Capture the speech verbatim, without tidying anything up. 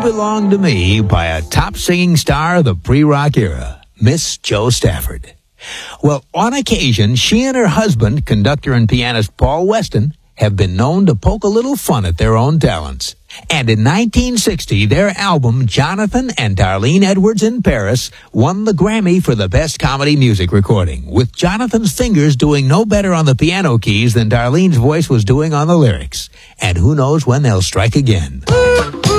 Belong to Me by a top singing star of the pre-rock era, Miss Jo Stafford. Well, on occasion, she and her husband, conductor and pianist Paul Weston, have been known to poke a little fun at their own talents. And in nineteen sixty, their album, Jonathan and Darlene Edwards in Paris, won the Grammy for the Best Comedy Music Recording, with Jonathan's fingers doing no better on the piano keys than Darlene's voice was doing on the lyrics. And who knows when they'll strike again.